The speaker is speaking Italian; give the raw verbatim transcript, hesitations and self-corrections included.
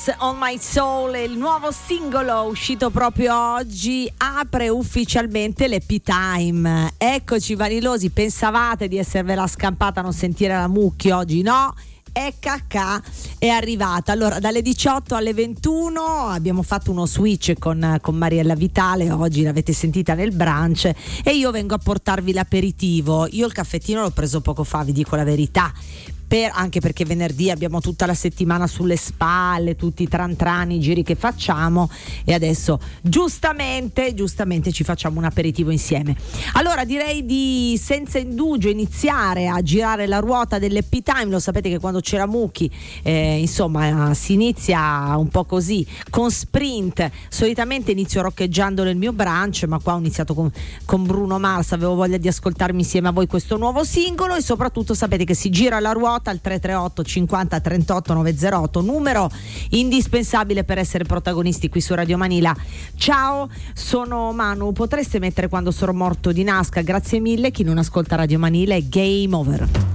Dance on My Soul, il nuovo singolo uscito proprio oggi, apre ufficialmente l'Happy Time. Eccoci vanilosi, pensavate di esservela scampata a non sentire la Mucchi oggi? No, E K K è arrivata. Allora, dalle diciotto alle ventuno abbiamo fatto uno switch con, con Mariella Vitale. Oggi l'avete sentita nel brunch e io vengo a portarvi l'aperitivo. Io il caffettino l'ho preso poco fa, vi dico la verità. Per, anche perché venerdì abbiamo tutta la settimana sulle spalle, tutti i tran tran, i giri che facciamo, e adesso giustamente giustamente ci facciamo un aperitivo insieme. Allora direi di senza indugio iniziare a girare la ruota dell'Happy Time. Lo sapete che quando c'era Mucchi eh, insomma si inizia un po' così con sprint. Solitamente inizio roccheggiando nel mio brunch, ma qua ho iniziato con, con Bruno Mars, avevo voglia di ascoltarmi insieme a voi questo nuovo singolo, e soprattutto sapete che si gira la ruota al tre tre otto cinquanta trentotto novecentotto, numero indispensabile per essere protagonisti qui su Radio Manila. Ciao, sono Manu, potreste mettere Quando sono morto di Nasca, grazie mille. Chi non ascolta Radio Manila è game over.